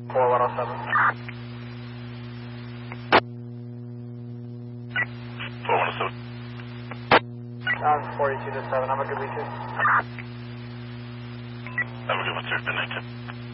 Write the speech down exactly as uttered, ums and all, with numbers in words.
four one oh seven. four one oh seven. I'm forty-two to seven. I'm a good weekend. Have a good one, sir. Good night, sir.